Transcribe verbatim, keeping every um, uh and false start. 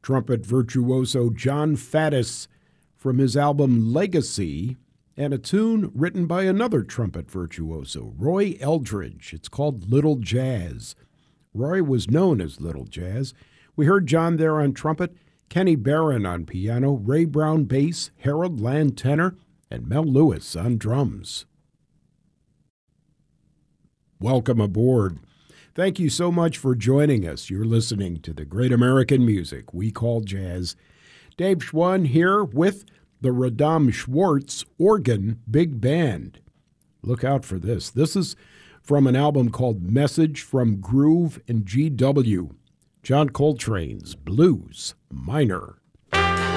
trumpet virtuoso Jon Faddis from his album Legacy, and a tune written by another trumpet virtuoso, Roy Eldridge. It's called Little Jazz. Roy was known as Little Jazz. We heard John there on trumpet, Kenny Barron on piano, Ray Brown bass, Harold Land tenor, and Mel Lewis on drums. Welcome aboard. Thank you so much for joining us. You're listening to the great American music we call jazz. Dave Schwann here with the Radam Schwartz Organ Big Band. Look out for this. This is from an album called Message from Groove and G W, John Coltrane's Blues Minor.